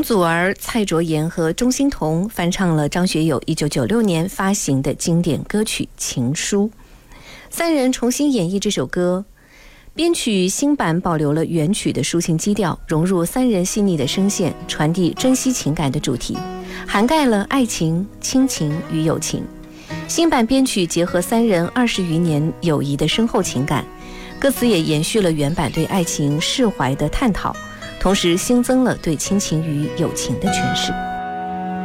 容祖儿、蔡卓妍和钟欣桐翻唱了张学友1996年发行的经典歌曲《情书》，三人重新演绎这首歌。编曲新版保留了原曲的抒情基调，融入三人细腻的声线，传递珍惜情感的主题，涵盖了爱情、亲情与友情。新版编曲结合三人20余年友谊的深厚情感，歌词也延续了原版对爱情释怀的探讨，同时新增了对亲情与友情的诠释。